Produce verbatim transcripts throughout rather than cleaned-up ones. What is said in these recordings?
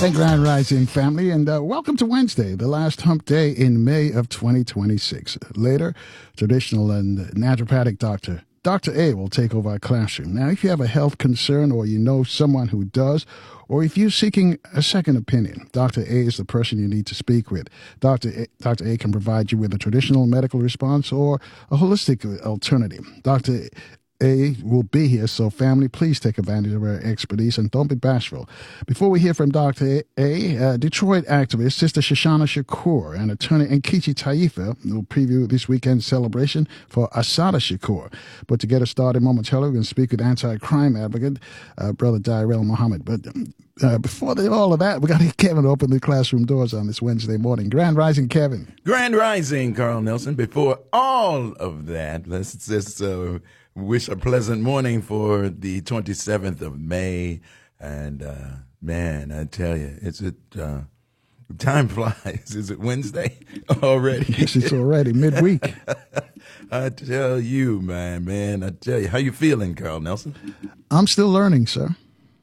Hey, Grand Rising family, and uh, welcome to Wednesday, the last hump day in May of twenty twenty-six. Later, traditional and naturopathic doctor Doctor A will take over our classroom. Now, if you have a health concern or you know someone who does, or if you're seeking a second opinion, Doctor A is the person you need to speak with. Doctor A, Doctor A can provide you with a traditional medical response or a holistic alternative. Doctor A will be here, so family, please take advantage of her expertise and don't be bashful. Before we hear from Doctor A, uh, Detroit activist Sister Shoshana Shakur and attorney Nkechi Taifa will preview this weekend's celebration for Assata Shakur. But to get us started momentarily, we're going to speak with anti-crime advocate uh, Brother Dyrell Muhammad. But uh, before they, all of that, we got to get Kevin to open the classroom doors on this Wednesday morning. Grand Rising, Kevin. Grand Rising, Carl Nelson. Before all of that, let's just uh, wish a pleasant morning for the twenty-seventh of May. And, uh, man, I tell you, it's it, uh, time flies. Is it Wednesday already? Yes, it's already midweek. I tell you, man, man, I tell you. How you feeling, Carl Nelson? I'm still learning, sir.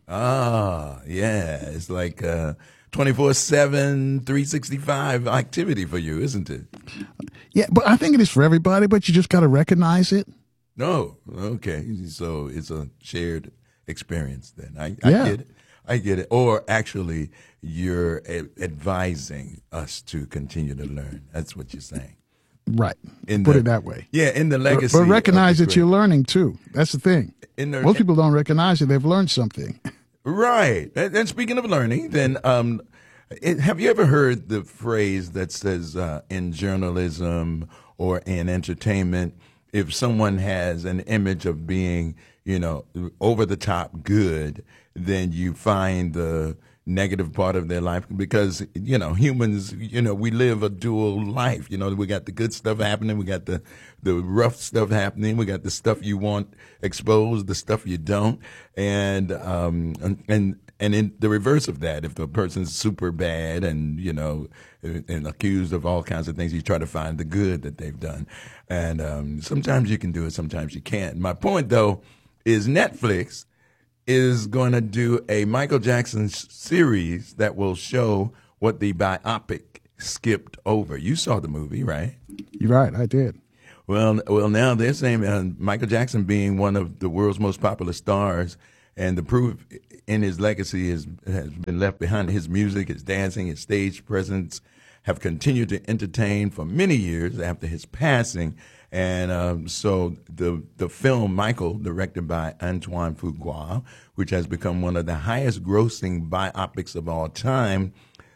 Ah, yeah. It's like uh, twenty-four seven, three sixty-five activity for you, isn't it? Yeah, but I think it is for everybody, but you just got to recognize it. No, okay. So it's a shared experience then. I, I Yeah. get it. I get it. Or actually, you're a- advising us to continue to learn. That's what you're saying. Right. In Put the- it that way. Yeah, in the legacy. But recognize of the that you're great- learning, too. That's the thing. In the, Most people don't recognize that they've learned something. Right. And, and speaking of learning, then um, it, have you ever heard the phrase that says uh, in journalism or in entertainment, if someone has an image of being, you know, over the top good, then you find the negative part of their life because, you know, humans, you know, we live a dual life. You know, we got the good stuff happening. We got the, the rough stuff happening. We got the stuff you want exposed, the stuff you don't. And, um, and, and, and in the reverse of that, if the person's super bad and, you know, and accused of all kinds of things, you try to find the good that they've done. And, um, sometimes you can do it. Sometimes you can't. My point though is Netflix is going to do a Michael Jackson series that will show what the biopic skipped over. You saw the movie, right? You're right. I did. Well, well, now they're saying uh, Michael Jackson being one of the world's most popular stars, and the proof in his legacy is, has been left behind. His music, his dancing, his stage presence have continued to entertain for many years after his passing. And um, so the the film Michael, directed by Antoine Fuqua, which has become one of the highest grossing biopics of all time.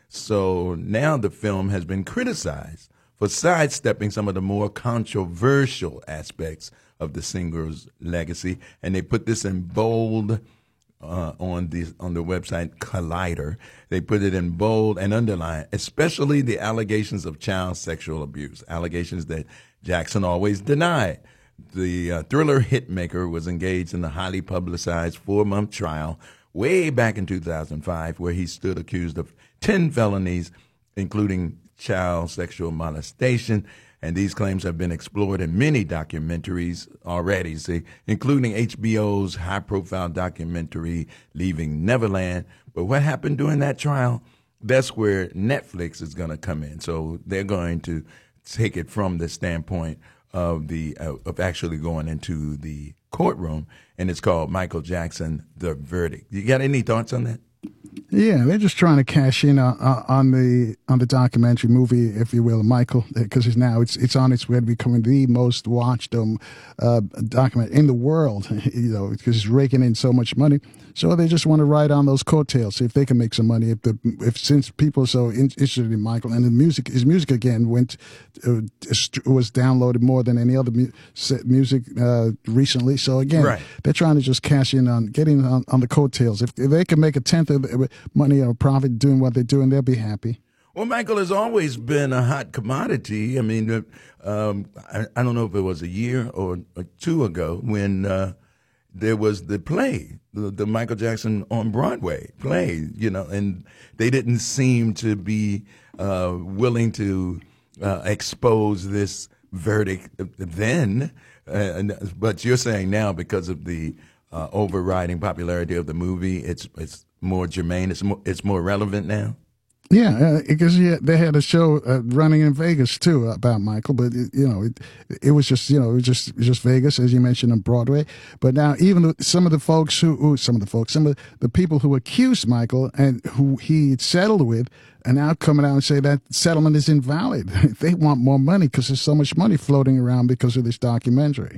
So now the film has been criticized for sidestepping some of the more controversial aspects of the singer's legacy. And they put this in bold uh, on the on the website Collider. They put it in bold and underlined, especially the allegations of child sexual abuse, allegations that Jackson always denied. The uh, Thriller hitmaker was engaged in the highly publicized four-month trial way back in two thousand five, where he stood accused of ten felonies, including child sexual molestation. And these claims have been explored in many documentaries already, see, including H B O's high-profile documentary, Leaving Neverland. But what happened during that trial? That's where Netflix is going to come in. So they're going to take it from the standpoint of the uh, of actually going into the courtroom, and it's called Michael Jackson: The Verdict. You got any thoughts on that? Yeah, they're just trying to cash in on, on the on the documentary movie, if you will, Michael, because it's now it's it's on its way to becoming the most watched um, uh, document in the world. You know, because it's raking in so much money. So they just want to ride on those coattails, see if they can make some money. If the if since people are so in, interested in Michael and the music, his music again went uh, was downloaded more than any other mu- music uh, recently. So again, Right. they're trying to just cash in on getting on, on the coattails. If, if they can make a tenth of the money or profit doing what they're doing, they'll be happy. Well, Michael has always been a hot commodity. I mean, uh, um, I, I don't know if it was a year or, or two ago when uh, there was the play, the, the Michael Jackson on Broadway play, you know, and they didn't seem to be uh, willing to uh, expose this verdict then. Uh, and, but you're saying now because of the uh, overriding popularity of the movie, it's it's more germane. It's more, it's more relevant now. Yeah, uh, because yeah, they had a show uh, running in Vegas too about Michael, but it, you know, it, it was just you know it was just it was just Vegas, as you mentioned, on Broadway. But now even some of the folks who, who some of the folks, some of the people who accused Michael and who he settled with, are now coming out and say that settlement is invalid. They want more money because there's so much money floating around because of this documentary.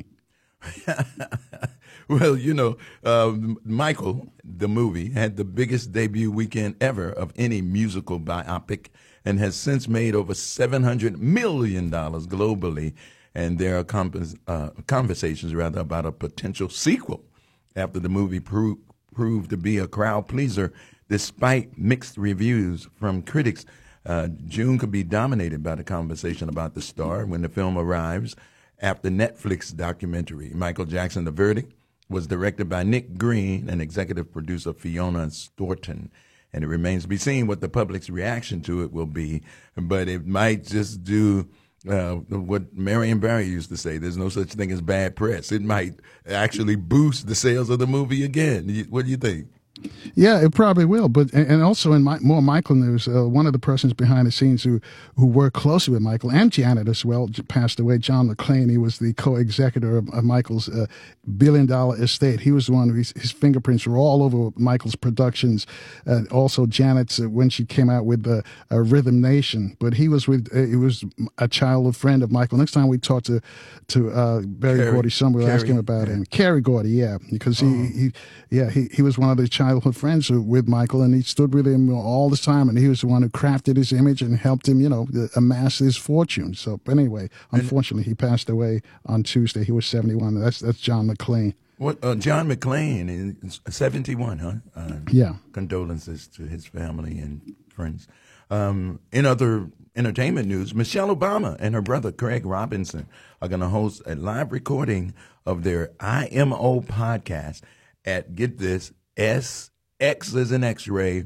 Well, you know, uh, Michael, the movie, had the biggest debut weekend ever of any musical biopic and has since made over seven hundred million dollars globally. And there are compos- uh, conversations, rather, about a potential sequel after the movie pro- proved to be a crowd pleaser despite mixed reviews from critics. Uh, June could be dominated by the conversation about the star when the film arrives after Netflix documentary, Michael Jackson, The Verdict, was directed by Nick Green and executive producer Fiona Storton. And it remains to be seen what the public's reaction to it will be. But it might just do uh, what Marion Barry used to say, there's no such thing as bad press. It might actually boost the sales of the movie again. What do you think? Yeah, it probably will. But and also in my, more Michael news, uh, one of the persons behind the scenes who who worked closely with Michael and Janet as well passed away. John McClane. He was the co-executor of, of Michael's uh, billion dollar estate. He was the one whose his fingerprints were all over Michael's productions. Uh, also Janet's uh, when she came out with uh, uh, Rhythm Nation. But he was with uh, he was a childhood friend of Michael. Next time we talk to to uh, Barry Carrie, Gordy, someone will ask him about yeah. him. Kerry Gordy, yeah, because he, oh. he yeah he he was one of the childhood friends with Michael, and he stood with him all the time, and he was the one who crafted his image and helped him, you know, amass his fortune. So, but anyway, unfortunately, he passed away on Tuesday. He was seventy-one. That's that's John McClane. What uh, John McClane is seventy-one, huh? Uh, yeah. Condolences to his family and friends. Um, in other entertainment news, Michelle Obama and her brother Craig Robinson are going to host a live recording of their I M O podcast at, get this, S X as an X-ray,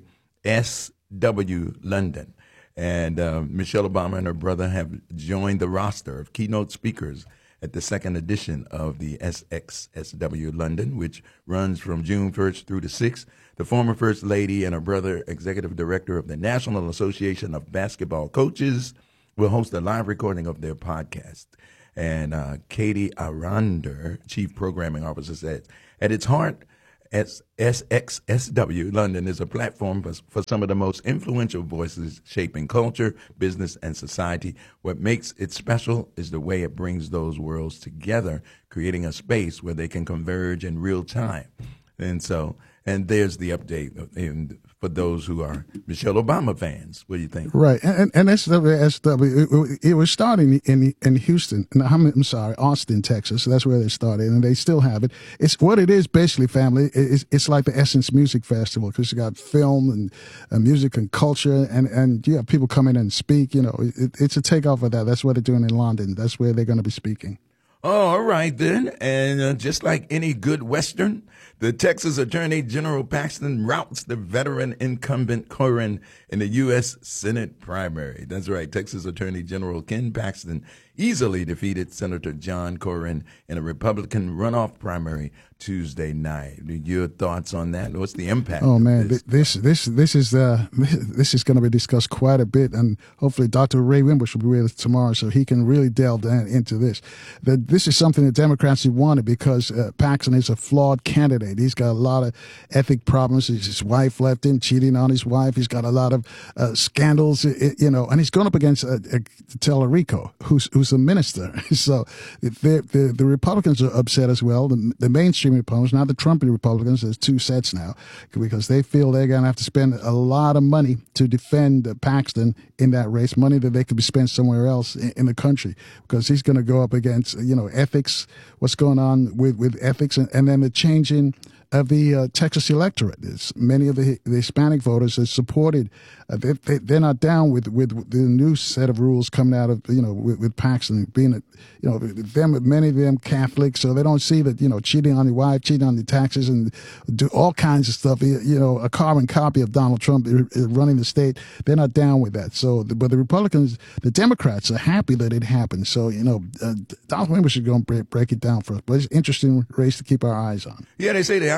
S W London. And uh, Michelle Obama and her brother have joined the roster of keynote speakers at the second edition of the S X S W London, which runs from June first through the sixth. The former First Lady and her brother, executive director of the National Association of Basketball Coaches, will host a live recording of their podcast. And uh, Katie Arander, chief programming officer, said, at its heart, S X S W London is a platform for, for some of the most influential voices shaping culture, business, and society. What makes it special is the way it brings those worlds together, creating a space where they can converge in real time. And so, and there's the update in, for those who are Michelle Obama fans. What do you think? Right, and, and S W S W, it, it was starting in in Houston. No, I'm, I'm sorry, Austin, Texas. That's where they started, and they still have it. It's what it is, basically, family. It's, it's like the Essence Music Festival because you got film and uh, music and culture, and and you have people come in and speak. You know, it, it's a takeoff of that. That's what they're doing in London. That's where they're going to be speaking. Oh, all right, then. And uh, just like any good Western, the Texas Attorney General Paxton routs the veteran incumbent Corrin in the U S Senate primary. That's right. Texas Attorney General Ken Paxton easily defeated Senator John Corrin in a Republican runoff primary Tuesday night. Your thoughts on that? What's the impact? Oh man, this this this this is uh this is going to be discussed quite a bit, and hopefully Doctor Ray Wimbush will be with us tomorrow, so he can really delve down into this. That this is something the Democrats have wanted because uh, Paxton is a flawed candidate. He's got a lot of ethic problems. His wife left him, cheating on his wife. He's got a lot of uh, scandals, you know, and he's going up against uh, uh, Tellerico, who's who's a minister. So the the, the Republicans are upset as well. The, the mainstream Republicans, not the Trump Republicans. There's two sets now because they feel they're going to have to spend a lot of money to defend uh, Paxton in that race, money that they could be spent somewhere else in, in the country, because he's going to go up against, you know, ethics, what's going on with, with ethics, and, and then the changing of the uh, Texas electorate. It's many of the, the Hispanic voters have supported. Uh, they, they, they're not down with, with the new set of rules coming out of, you know, with, with Paxton being, a, you know, them, many of them Catholics, so they don't see that, you know, cheating on your wife, cheating on your taxes, and do all kinds of stuff. You know, a carbon copy of Donald Trump running the state. They're not down with that. So, but the Republicans, the Democrats are happy that it happened. So, you know, uh, Donald Wimbush is going to break, break it down for us. But it's an interesting race to keep our eyes on. Yeah, they say the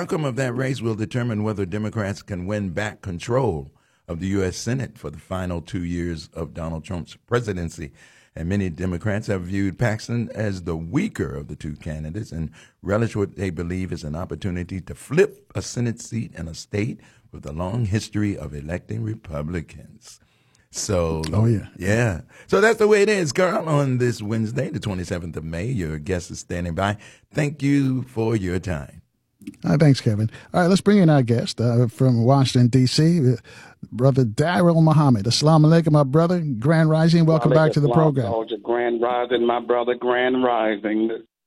outcome of that race will determine whether Democrats can win back control of the U S. Senate for the final two years of Donald Trump's presidency. And many Democrats have viewed Paxton as the weaker of the two candidates and relish what they believe is an opportunity to flip a Senate seat in a state with a long history of electing Republicans. So, oh, yeah. Yeah. So that's the way it is, Carl, on this Wednesday, the twenty-seventh of May. Your guest is standing by. Thank you for your time. Uh, thanks, Kevin. All right, let's bring in our guest uh, from Washington, D C, uh, Brother Darrell Muhammad. Assalamu alaikum, my brother. Grand Rising. Welcome back to the program. Soldier. Grand Rising, my brother. Grand Rising.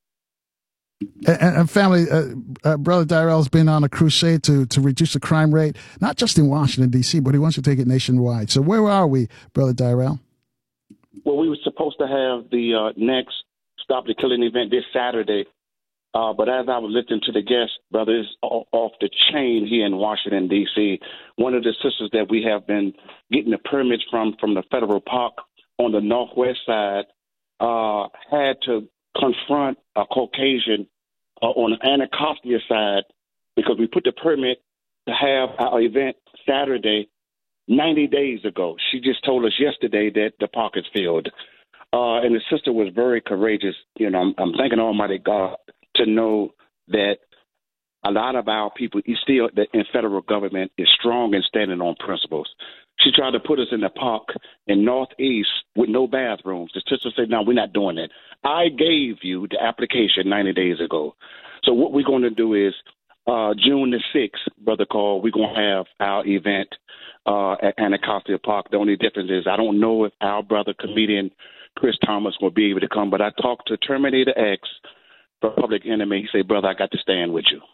And, and family, uh, uh, Brother Darrell's been on a crusade to, to reduce the crime rate, not just in Washington, D C, but he wants to take it nationwide. So where are we, Brother Darrell? Well, we were supposed to have the uh, next Stop the Killing event this Saturday. Uh, but as I was listening to the guest, brother, it's off the chain here in Washington, D C. One of the sisters that we have been getting the permits from, from the federal park on the northwest side, uh, had to confront a Caucasian uh, on the Anacostia side because we put the permit to have our event Saturday ninety days ago. She just told us yesterday that the park is filled. Uh, and the sister was very courageous. You know, I'm, I'm thanking Almighty God to know that a lot of our people still in federal government is strong and standing on principles. She tried to put us in the park in Northeast with no bathrooms. The sister said, no, we're not doing that. I gave you the application ninety days ago. So what we're going to do is uh, June the sixth, Brother Carl, we're going to have our event uh, at Anacostia Park. The only difference is I don't know if our brother comedian Chris Thomas will be able to come, but I talked to Terminator X, Public Enemy. He said, brother, I got to stand with you.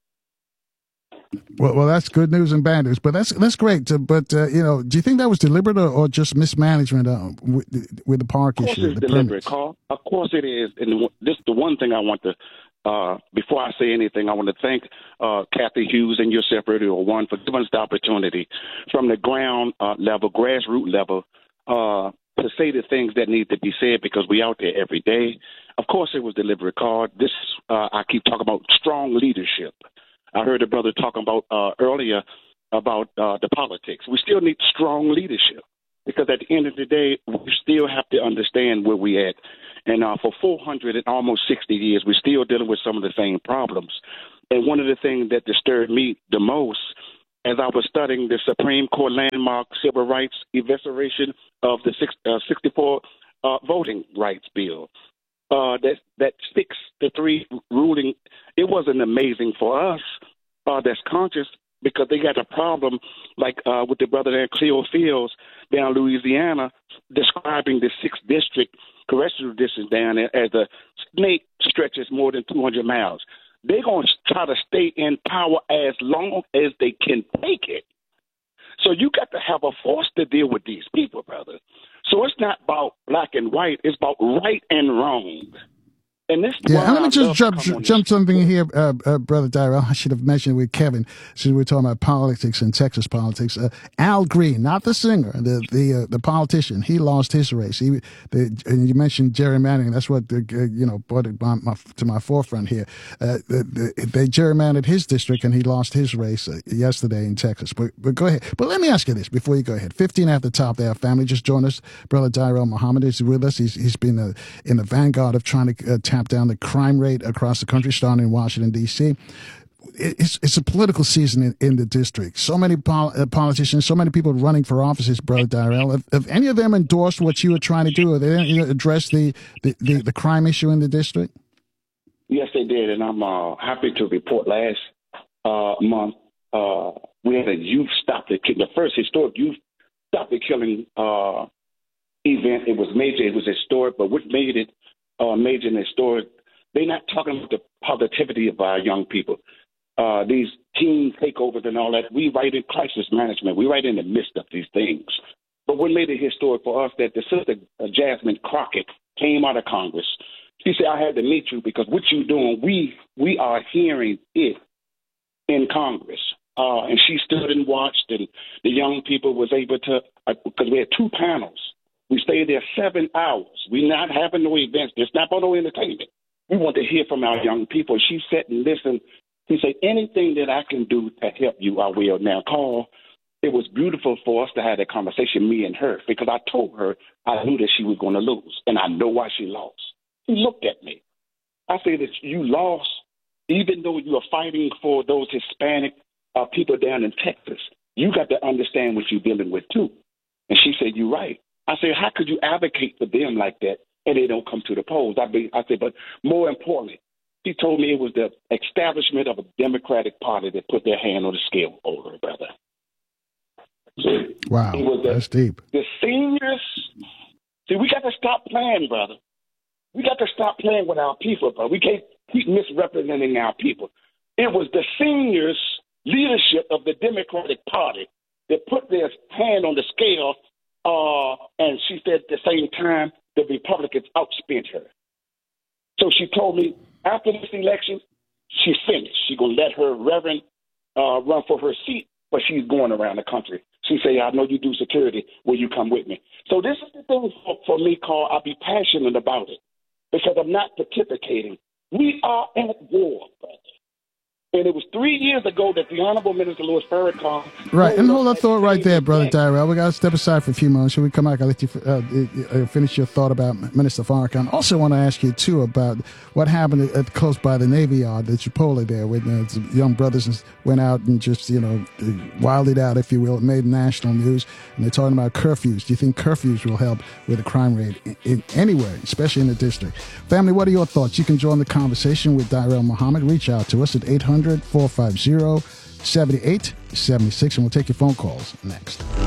Well, well, that's good news and bad news, but that's that's great. Uh, but uh, you know, do you think that was deliberate or, or just mismanagement uh, with, with the park issue? Of course, issue, it's the deliberate, permits? Carl. Of course, it is. And this the one thing I want to. Uh, before I say anything, I want to thank uh, Kathy Hughes and yourself, Radio One, for giving us the opportunity from the ground uh, level, grassroots level, uh, to say the things that need to be said because we out there every day. Of course, it was deliberate, Carl. This uh, I keep talking about strong leadership. I heard a brother talking about uh, earlier about uh, the politics. We still need strong leadership because at the end of the day, we still have to understand where we at. And uh, for four hundred and almost sixty years, we're still dealing with some of the same problems. And one of the things that disturbed me the most as I was studying the Supreme Court landmark civil rights evisceration of the six, uh, sixty-four uh, voting rights bill, uh, that that six to three ruling, it wasn't amazing for us uh, that's conscious because they got a problem like uh, with the brother there, Cleo Fields, down Louisiana, describing the sixth district correctional district down there as a snake stretches more than two hundred miles. They're going to try to stay in power as long as they can take it. So you got to have a force to deal with these people, brother. So it's not about black and white. It's about right and wrong. And this yeah, let me just jump jump something in here, uh, uh, Brother Darrell. I should have mentioned with Kevin, since we're talking about politics and Texas politics. Uh, Al Green, not the singer, the the uh, the politician, he lost his race. He, the, and you mentioned gerrymandering. That's what the, uh, you know brought it my, my, to my forefront here. Uh, the, the, they gerrymandered his district, and he lost his race uh, yesterday in Texas. But but go ahead. But let me ask you this before you go ahead. Fifteen at the top there, family. Just joined us. Brother Darrell Muhammad is with us. He's he's been uh, in the vanguard of trying to uh, tap down the crime rate across the country, starting in Washington, D C. It's, it's a political season in, in the district. So many pol- uh, politicians, so many people running for offices, Brother Darrell. Have, have any of them endorsed what you were trying to do? Have they addressed the, the, the, the crime issue in the district? Yes, they did, and I'm uh, happy to report last uh, month uh, we had a youth stop the killing, the first historic youth stop the killing uh, event. It was major. It was historic, but what made it uh, major and historic, they're not talking about the positivity of our young people. Uh, these teen takeovers and all that, we right in crisis management. We right in the midst of these things. But what made it historic for us that the sister uh, Jasmine Crockett came out of Congress. She said, I had to meet you because what you're doing, we we are hearing it in Congress. Uh, and she stood and watched, and the young people was able to, because uh, we had two panels. We stayed there seven hours. We're not having no events. There's not no entertainment. We want to hear from our young people. She sat and listened He said, anything that I can do to help you, I will. Now, Carl, it was beautiful for us to have that conversation, me and her, because I told her I knew that she was going to lose, and I know why she lost. He looked at me. I said that you lost, even though you are fighting for those Hispanic uh, people down in Texas. You got to understand what you're dealing with, too. And she said, you're right. I said, how could you advocate for them like that and they don't come to the polls? I, be, I said, but more importantly, she told me it was the establishment of a Democratic Party that put their hand on the scale over her, brother. So wow, it was the, that's deep. The seniors, see, we got to stop playing, brother. We got to stop playing with our people, brother. We can't keep misrepresenting our people. It was the seniors' leadership of the Democratic Party that put their hand on the scale, uh, and she said at the same time the Republicans outspent her. So she told me after this election, she's finished. She's going to let her reverend uh, run for her seat, but she's going around the country. She said, I know you do security. Will you come with me? So this is the thing for, for me, Carl. I'll be passionate about it because I'm not participating. We are at war, brother. And it was three years ago that the Honorable Minister Louis Farrakhan... Right, and hold that thought right there, Brother Darrell. We got to step aside for a few moments. Should we come back? I'll let you uh, uh, finish your thought about Minister Farrakhan. Also want to ask you, too, about what happened at, close by the Navy Yard, the Chipotle there, where uh, some young brothers went out and just, you know, wilded out, if you will. It made national news, and they're talking about curfews. Do you think curfews will help with the crime rate in, in anywhere, especially in the district? Family, what are your thoughts? You can join the conversation with Darrell Muhammad. Reach out to us at eight hundred, four five zero, seven eight seven six, and we'll take your phone calls next.